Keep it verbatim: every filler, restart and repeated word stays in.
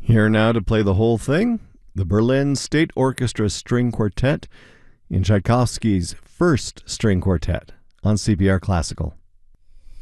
Here now to play the whole thing, the Berlin State Orchestra String Quartet in Tchaikovsky's First String Quartet on C P R Classical.